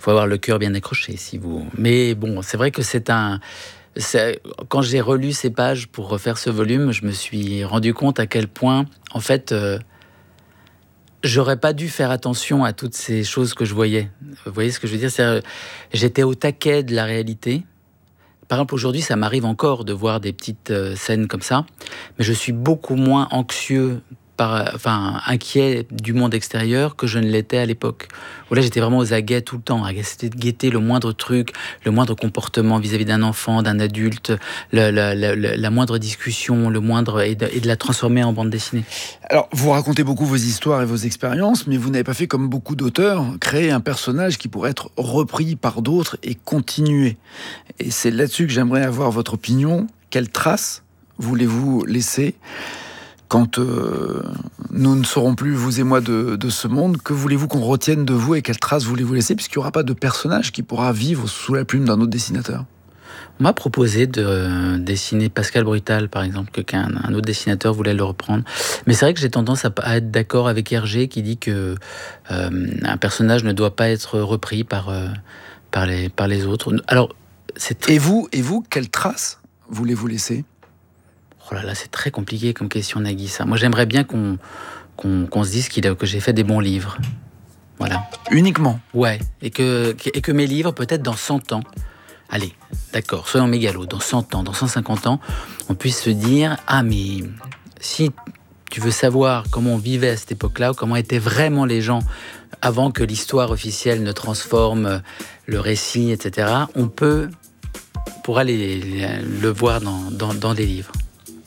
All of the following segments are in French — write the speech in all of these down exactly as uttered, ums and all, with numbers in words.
faut avoir le cœur bien accroché, si vous... Mais bon, c'est vrai que c'est un... C'est... Quand j'ai relu ces pages pour refaire ce volume, je me suis rendu compte à quel point, en fait, euh, j'aurais pas dû faire attention à toutes ces choses que je voyais. Vous voyez ce que je veux dire ? C'est, j'étais au taquet de la réalité. Par exemple, aujourd'hui, ça m'arrive encore de voir des petites euh, scènes comme ça, mais je suis beaucoup moins anxieux, par, enfin, inquiet du monde extérieur que je ne l'étais à l'époque. Où là, j'étais vraiment aux aguets tout le temps, à guetter le moindre truc, le moindre comportement vis-à-vis d'un enfant, d'un adulte, le, le, le, la moindre discussion, le moindre, et de, et de la transformer en bande dessinée. Alors, vous racontez beaucoup vos histoires et vos expériences, mais vous n'avez pas fait comme beaucoup d'auteurs, créer un personnage qui pourrait être repris par d'autres et continuer. Et c'est là-dessus que j'aimerais avoir votre opinion. Quelle trace voulez-vous laisser ? Quand euh, nous ne serons plus, vous et moi, de, de ce monde, que voulez-vous qu'on retienne de vous et quelle trace voulez-vous laisser, puisqu'il n'y aura pas de personnage qui pourra vivre sous la plume d'un autre dessinateur ? On m'a proposé de euh, dessiner Pascal Brutal, par exemple, que qu'un un autre dessinateur voulait le reprendre. Mais c'est vrai que j'ai tendance à, à être d'accord avec Hergé qui dit que euh, un personnage ne doit pas être repris par, euh, par, les, par les autres. Alors, c'est très... Et vous, et vous, quelle trace voulez-vous laisser ? Oh là là, c'est très compliqué comme question, Nagui, ça. Moi, j'aimerais bien qu'on, qu'on, qu'on se dise qu'il a, que j'ai fait des bons livres. Voilà. Uniquement ? Ouais. Et que, et que mes livres, peut-être dans cent ans, allez, d'accord, soyons mégalos, dans cent ans, dans cent cinquante ans, on puisse se dire « Ah, mais si tu veux savoir comment on vivait à cette époque-là, ou comment étaient vraiment les gens avant que l'histoire officielle ne transforme le récit, et cetera, on peut, on pourra les, les, le voir dans, dans, dans des livres. »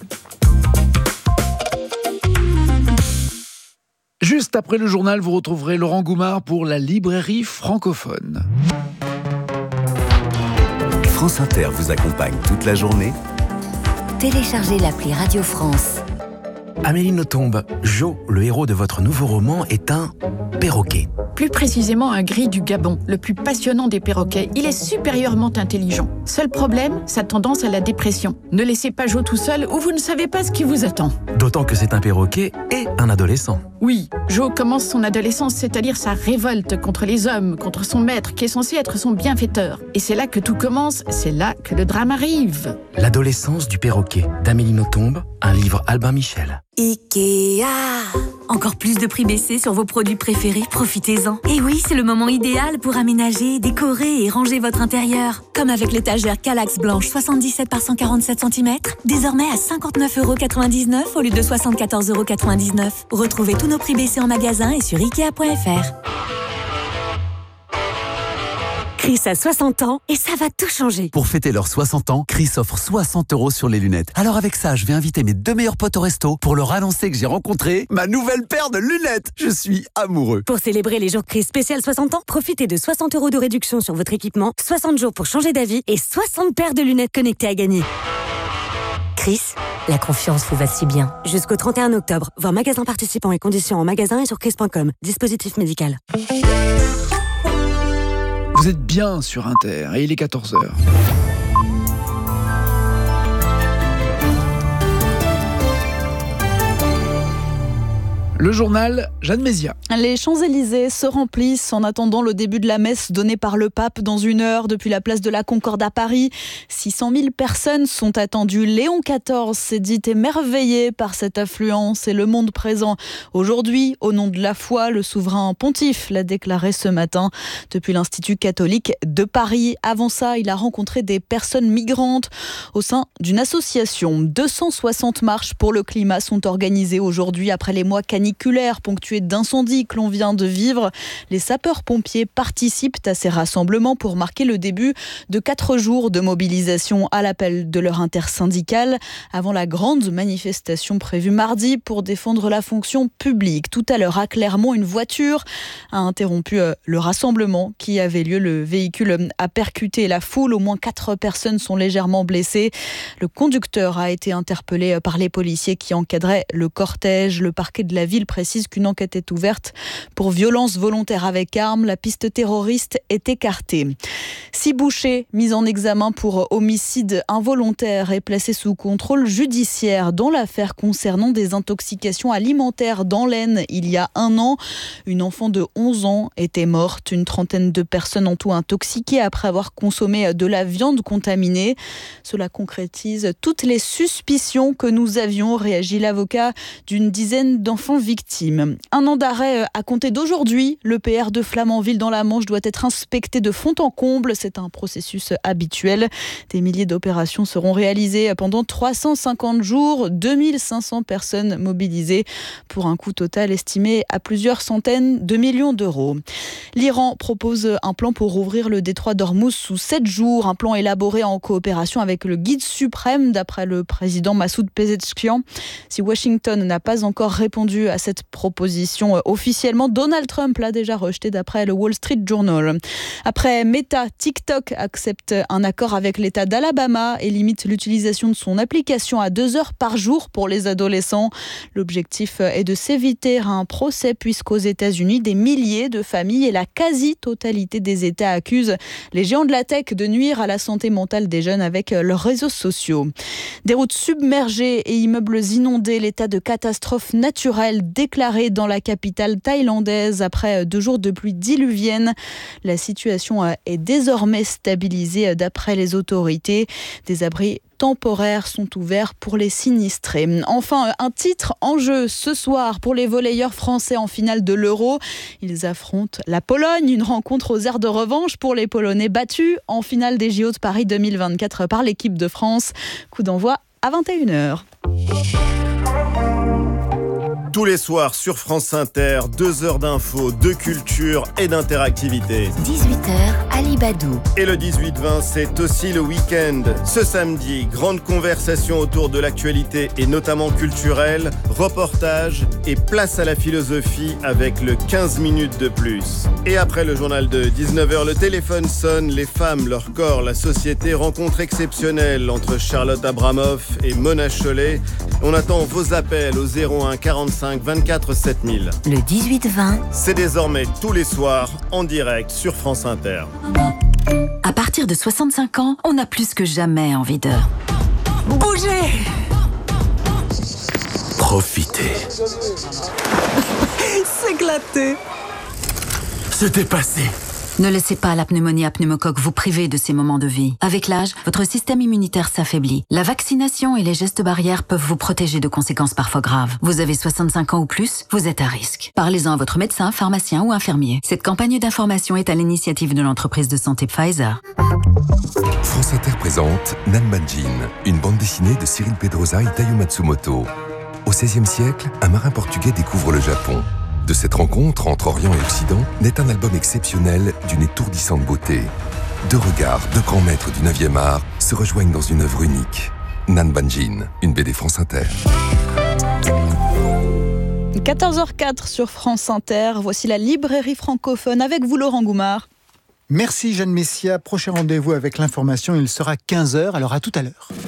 Juste après le journal, vous retrouverez Laurent Goumard pour la librairie francophone. France Inter vous accompagne toute la journée. Téléchargez l'appli Radio France. Amélie Nothomb, Jo, le héros de votre nouveau roman, est un perroquet. Plus précisément un gris du Gabon, le plus passionnant des perroquets. Il est supérieurement intelligent. Seul problème, sa tendance à la dépression. Ne laissez pas Jo tout seul ou vous ne savez pas ce qui vous attend. D'autant que c'est un perroquet et un adolescent. Oui, Jo commence son adolescence, c'est-à-dire sa révolte contre les hommes, contre son maître qui est censé être son bienfaiteur. Et c'est là que tout commence, c'est là que le drame arrive. L'adolescence du perroquet, d'Amélie Nothomb, un livre Albin Michel. Ikea. Encore plus de prix baissés sur vos produits préférés, profitez-en. Et oui, c'est le moment idéal pour aménager, décorer et ranger votre intérieur. Comme avec l'étagère Kallax blanche soixante-dix-sept par cent quarante-sept centimètres, désormais à cinquante-neuf euros quatre-vingt-dix-neuf au lieu de soixante-quatorze euros quatre-vingt-dix-neuf. Retrouvez tous nos prix baissés en magasin et sur ikea point f r. Chris a soixante ans et ça va tout changer. Pour fêter leurs soixante ans, Chris offre soixante euros sur les lunettes. Alors avec ça, je vais inviter mes deux meilleurs potes au resto pour leur annoncer que j'ai rencontré ma nouvelle paire de lunettes. Je suis amoureux. Pour célébrer les jours Chris spécial soixante ans, profitez de soixante euros de réduction sur votre équipement, soixante jours pour changer d'avis et soixante paires de lunettes connectées à gagner. Chris, la confiance vous va si bien. Jusqu'au trente et un octobre, voir magasin participants et conditions en magasin et sur chris point com. Dispositif médical. Vous êtes bien sur Inter et il est quatorze heures. Le journal, Jeanne Mézia. Les Champs-Élysées se remplissent en attendant le début de la messe donnée par le pape dans une heure depuis la place de la Concorde à Paris. six cent mille personnes sont attendues. Léon quatorze s'est dit émerveillé par cette affluence et le monde présent. Aujourd'hui, au nom de la foi, le souverain pontife l'a déclaré ce matin depuis l'Institut catholique de Paris. Avant ça, il a rencontré des personnes migrantes au sein d'une association. deux cent soixante marches pour le climat sont organisées aujourd'hui après les mois caniculaires ponctués d'incendies que l'on vient de vivre. Les sapeurs-pompiers participent à ces rassemblements pour marquer le début de quatre jours de mobilisation à l'appel de leur intersyndicale avant la grande manifestation prévue mardi pour défendre la fonction publique. Tout à l'heure à Clermont, une voiture a interrompu le rassemblement qui avait lieu. Le véhicule a percuté la foule. Au moins quatre personnes sont légèrement blessées. Le conducteur a été interpellé par les policiers qui encadraient le cortège. Le parquet de la ville Ville précise qu'une enquête est ouverte pour violence volontaire avec arme. La piste terroriste est écartée. Six bouchers mis en examen pour homicide involontaire et placés sous contrôle judiciaire dans l'affaire concernant des intoxications alimentaires dans l'Aisne il y a un an. Une enfant de onze ans était morte. Une trentaine de personnes en tout intoxiquées après avoir consommé de la viande contaminée. Cela concrétise toutes les suspicions que nous avions, réagit l'avocat d'une dizaine d'enfants victimes. Un an d'arrêt à compter d'aujourd'hui. Le P R de Flamanville dans la Manche doit être inspecté de fond en comble. C'est un processus habituel. Des milliers d'opérations seront réalisées pendant trois cent cinquante jours. deux mille cinq cents personnes mobilisées pour un coût total estimé à plusieurs centaines de millions d'euros. L'Iran propose un plan pour rouvrir le détroit d'Ormuz sous sept jours. Un plan élaboré en coopération avec le guide suprême, d'après le président Massoud Pezeshkian. Si Washington n'a pas encore répondu à cette proposition officiellement, Donald Trump l'a déjà rejeté d'après le Wall Street Journal. Après Meta, TikTok accepte un accord avec l'État d'Alabama et limite l'utilisation de son application à deux heures par jour pour les adolescents. L'objectif est de s'éviter un procès puisqu'aux États-Unis, des milliers de familles et la quasi-totalité des États accusent les géants de la tech de nuire à la santé mentale des jeunes avec leurs réseaux sociaux. Des routes submergées et immeubles inondés, l'état de catastrophe naturelle déclaré dans la capitale thaïlandaise après deux jours de pluie diluvienne. La situation est désormais stabilisée d'après les autorités. Des abris temporaires sont ouverts pour les sinistrés. Enfin, un titre en jeu ce soir pour les volleyeurs français en finale de l'Euro. Ils affrontent la Pologne, une rencontre aux airs de revanche pour les Polonais battus en finale des J O de Paris deux mille vingt-quatre par l'équipe de France. Coup d'envoi à vingt et une heures. Tous les soirs sur France Inter, deux heures d'infos, de culture et d'interactivité. dix-huit heures, Ali Badou. Et le dix-huit vingt, c'est aussi le week-end. Ce samedi, grande conversation autour de l'actualité et notamment culturelle, reportage et place à la philosophie avec le quinze minutes de plus. Et après le journal de dix-neuf heures, le téléphone sonne, les femmes, leur corps, la société, rencontre exceptionnelle entre Charlotte Abramoff et Mona Chollet. On attend vos appels au zéro un quarante-cinq vingt-quatre sept mille. Le dix-huit vingt, c'est désormais tous les soirs en direct sur France Inter. À partir de soixante-cinq ans, on a plus que jamais envie de bouger. Profiter. S'éclater. Se dépasser. Ne laissez pas la pneumonie à pneumocoque vous priver de ces moments de vie. Avec l'âge, votre système immunitaire s'affaiblit. La vaccination et les gestes barrières peuvent vous protéger de conséquences parfois graves. Vous avez soixante-cinq ans ou plus, vous êtes à risque. Parlez-en à votre médecin, pharmacien ou infirmier. Cette campagne d'information est à l'initiative de l'entreprise de santé Pfizer. France Inter présente Nanbanjin, une bande dessinée de Cyril Pedrosa et Taiyo Matsumoto. Au seizième siècle, un marin portugais découvre le Japon. De cette rencontre entre Orient et Occident naît un album exceptionnel d'une étourdissante beauté. Deux regards, deux grands maîtres du neuvième art se rejoignent dans une œuvre unique. Nanbanjin, une B D France Inter. quatorze heures quatre sur France Inter. Voici la librairie francophone avec vous, Laurent Goumard. Merci Jeanne Messia. Prochain rendez-vous avec l'information, il sera quinze heures, alors à tout à l'heure.